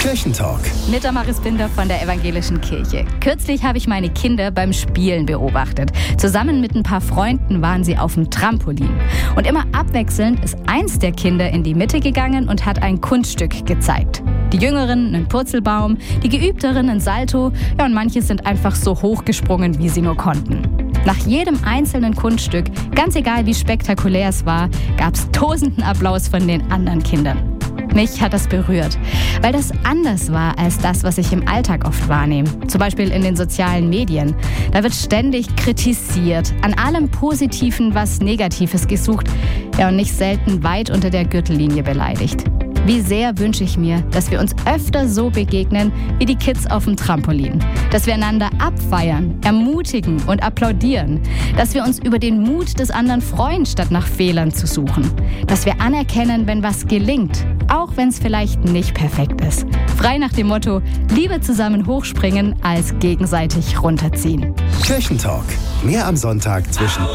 Kirchentalk. Mit Damaris Binder von der Evangelischen Kirche. Kürzlich habe ich meine Kinder beim Spielen beobachtet. Zusammen mit ein paar Freunden waren sie auf dem Trampolin. Und immer abwechselnd ist eins der Kinder in die Mitte gegangen und hat ein Kunststück gezeigt. Die Jüngeren einen Purzelbaum, die Geübteren ein Salto. Ja, und manche sind einfach so hoch gesprungen, wie sie nur konnten. Nach jedem einzelnen Kunststück, ganz egal wie spektakulär es war, gab es tosenden Applaus von den anderen Kindern. Mich hat das berührt, weil das anders war als das, was ich im Alltag oft wahrnehme. Zum Beispiel in den sozialen Medien. Da wird ständig kritisiert, an allem Positiven was Negatives gesucht, ja, und nicht selten weit unter der Gürtellinie beleidigt. Wie sehr wünsche ich mir, dass wir uns öfter so begegnen wie die Kids auf dem Trampolin. Dass wir einander abfeiern, ermutigen und applaudieren. Dass wir uns über den Mut des anderen freuen, statt nach Fehlern zu suchen. Dass wir anerkennen, wenn was gelingt, auch wenn es vielleicht nicht perfekt ist. Frei nach dem Motto, lieber zusammen hochspringen als gegenseitig runterziehen. Kirchentalk. Mehr am Sonntag zwischen